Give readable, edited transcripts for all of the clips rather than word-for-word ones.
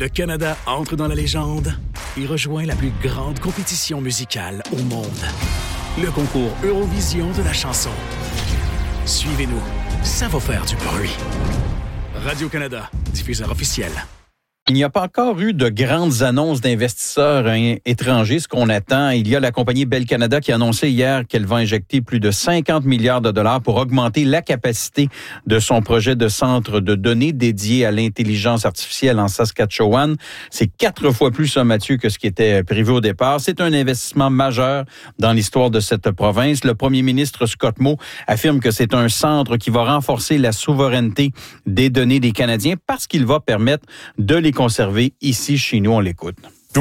Le Canada entre dans la légende et rejoint la plus grande compétition musicale au monde. Le concours Eurovision de la chanson. Suivez-nous, ça va faire du bruit. Radio-Canada, diffuseur officiel. Il n'y a pas encore eu de grandes annonces d'investisseurs étrangers, ce qu'on attend. Il y a la compagnie Bell Canada qui a annoncé hier qu'elle va injecter plus de 50 milliards de dollars pour augmenter la capacité de son projet de centre de données dédié à l'intelligence artificielle en Saskatchewan. C'est 4 fois plus, ça, Mathieu, que ce qui était prévu au départ. C'est un investissement majeur dans l'histoire de cette province. Le premier ministre Scott Moe affirme que c'est un centre qui va renforcer la souveraineté des données des Canadiens parce qu'il va permettre de les conserver ici chez nous. On l'écoute.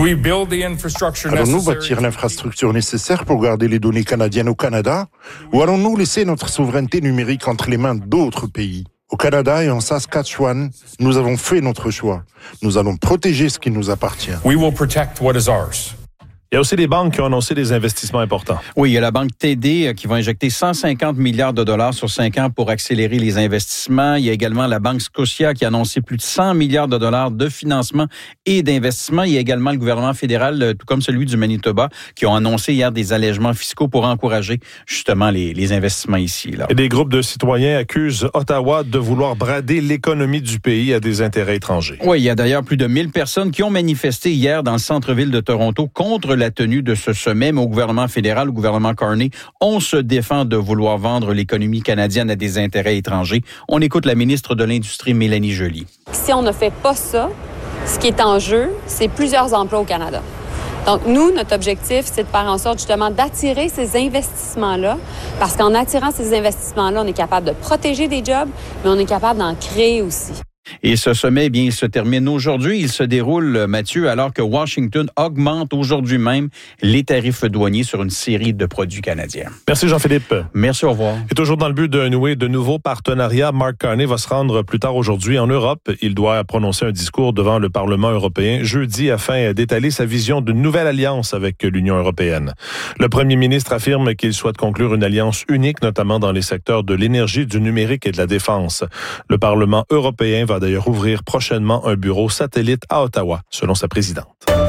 Allons-nous bâtir l'infrastructure nécessaire pour garder les données canadiennes au Canada ou allons-nous laisser notre souveraineté numérique entre les mains d'autres pays? Au Canada et en Saskatchewan, nous avons fait notre choix. Nous allons protéger ce qui nous appartient. Il y a aussi des banques qui ont annoncé des investissements importants. Oui, il y a la banque TD qui va injecter 150 milliards de dollars sur 5 ans pour accélérer les investissements. Il y a également la banque Scotia qui a annoncé plus de 100 milliards de dollars de financement et d'investissement. Il y a également le gouvernement fédéral, tout comme celui du Manitoba, qui ont annoncé hier des allègements fiscaux pour encourager justement les investissements ici. Là. Et des groupes de citoyens accusent Ottawa de vouloir brader l'économie du pays à des intérêts étrangers. Oui, il y a d'ailleurs plus de 1000 personnes qui ont manifesté hier dans le centre-ville de Toronto contre la tenue de ce sommet, mais au gouvernement fédéral, au gouvernement Carney, on se défend de vouloir vendre l'économie canadienne à des intérêts étrangers. On écoute la ministre de l'Industrie, Mélanie Joly. Si on ne fait pas ça, ce qui est en jeu, c'est plusieurs emplois au Canada. Donc, nous, notre objectif, c'est de faire en sorte justement d'attirer ces investissements-là, parce qu'en attirant ces investissements-là, on est capable de protéger des jobs, mais on est capable d'en créer aussi. Et ce sommet, bien, il se termine aujourd'hui. Il se déroule, Mathieu, alors que Washington augmente aujourd'hui même les tarifs douaniers sur une série de produits canadiens. Merci Jean-Philippe. Merci, au revoir. Et toujours dans le but de nouer de nouveaux partenariats, Mark Carney va se rendre plus tard aujourd'hui en Europe. Il doit prononcer un discours devant le Parlement européen jeudi afin d'étaler sa vision d'une nouvelle alliance avec l'Union européenne. Le premier ministre affirme qu'il souhaite conclure une alliance unique, notamment dans les secteurs de l'énergie, du numérique et de la défense. Le Parlement européen va d'ailleurs ouvrir prochainement un bureau satellite à Ottawa, selon sa présidente.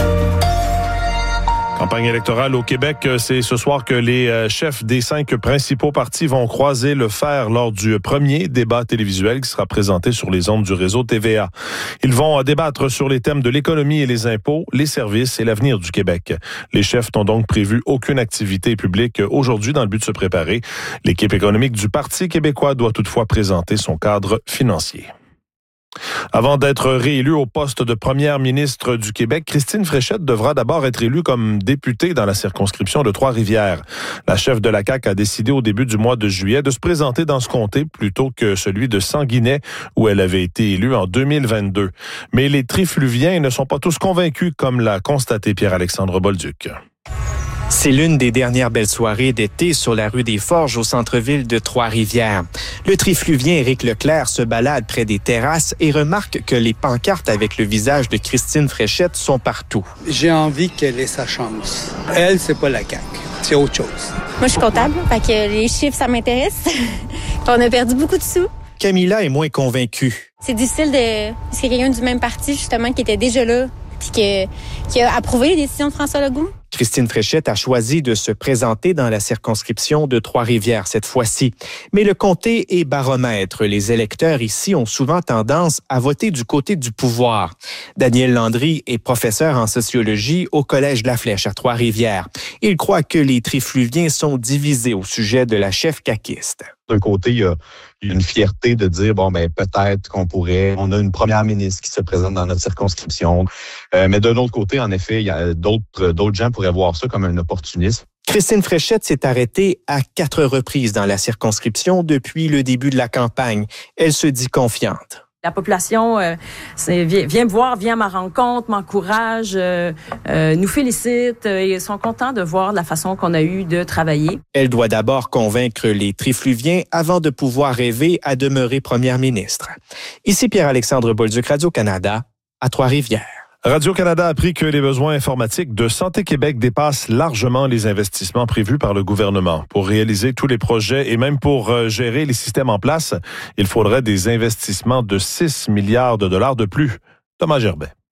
Campagne électorale au Québec, c'est ce soir que les chefs des 5 principaux partis vont croiser le fer lors du premier débat télévisuel qui sera présenté sur les ondes du réseau TVA. Ils vont débattre sur les thèmes de l'économie et les impôts, les services et l'avenir du Québec. Les chefs n'ont donc prévu aucune activité publique aujourd'hui dans le but de se préparer. L'équipe économique du Parti québécois doit toutefois présenter son cadre financier. Avant d'être réélue au poste de première ministre du Québec, Christine Fréchette devra d'abord être élue comme députée dans la circonscription de Trois-Rivières. La chef de la CAQ a décidé au début du mois de juillet de se présenter dans ce comté plutôt que celui de Sanguinet, où elle avait été élue en 2022. Mais les Trifluviens ne sont pas tous convaincus, comme l'a constaté Pierre-Alexandre Bolduc. C'est l'une des dernières belles soirées d'été sur la rue des Forges au centre-ville de Trois-Rivières. Le trifluvien Éric Leclerc se balade près des terrasses et remarque que les pancartes avec le visage de Christine Fréchette sont partout. J'ai envie qu'elle ait sa chance. Elle, c'est pas la CAQ, c'est autre chose. Moi, je suis comptable, fait que les chiffres, ça m'intéresse. On a perdu beaucoup de sous. Camilla est moins convaincue. C'est difficile de... Parce qu'il y a quelqu'un du même parti, justement, qui était déjà là, puis qui a approuvé les décisions de François Legault. Christine Fréchette a choisi de se présenter dans la circonscription de Trois-Rivières cette fois-ci. Mais le comté est baromètre. Les électeurs ici ont souvent tendance à voter du côté du pouvoir. Daniel Landry est professeur en sociologie au Collège La Flèche à Trois-Rivières. Il croit que les Trifluviens sont divisés au sujet de la chef caquiste. D'un côté, il y a une fierté de dire, peut-être qu'on pourrait, on a une première ministre qui se présente dans notre circonscription. Mais d'un autre côté, en effet, il y a d'autres gens pourraient voir ça comme un opportunisme. Christine Fréchette s'est arrêtée à 4 reprises dans la circonscription depuis le début de la campagne. Elle se dit confiante. La population vient me voir, vient à ma rencontre, m'encourage, nous félicite et sont contents de voir la façon qu'on a eu de travailler. Elle doit d'abord convaincre les Trifluviens avant de pouvoir rêver à demeurer première ministre. Ici Pierre-Alexandre Bolduc, Radio-Canada, à Trois-Rivières. Radio-Canada a appris que les besoins informatiques de Santé Québec dépassent largement les investissements prévus par le gouvernement. Pour réaliser tous les projets et même pour gérer les systèmes en place, il faudrait des investissements de 6 milliards de dollars de plus. Thomas Gerbet.